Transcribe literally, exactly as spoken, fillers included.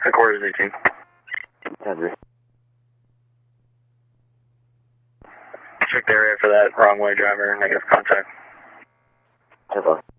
Headquarters eighteen. Roger. Check the area for that wrong way driver, negative contact. ten four.